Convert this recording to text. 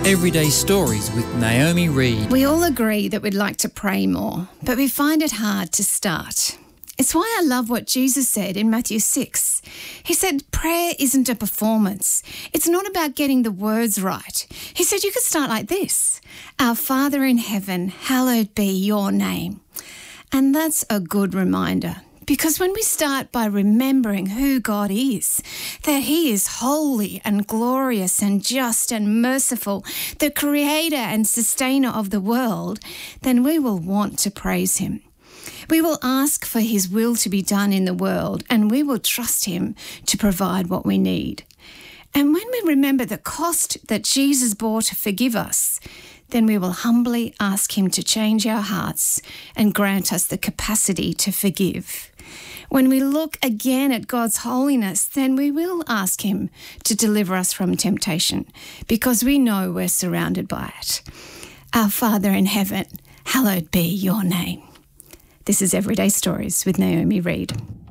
Everyday Stories with Naomi Reed. We all agree that we'd like to pray more, but we find it hard to start. It's why I love what Jesus said in Matthew 6. He said prayer isn't a performance. It's not about getting the words right. He said you could start like this: Our Father in heaven, hallowed be your name. And that's a good reminder. Because when we start by remembering who God is, that he is holy and glorious and just and merciful, the creator and sustainer of the world, then we will want to praise him. We will ask for his will to be done in the world, and we will trust him to provide what we need. And when we remember the cost that Jesus bore to forgive us, then we will humbly ask him to change our hearts and grant us the capacity to forgive. When we look again at God's holiness, then we will ask him to deliver us from temptation, because we know we're surrounded by it. Our Father in heaven, hallowed be your name. This is Everyday Stories with Naomi Reed.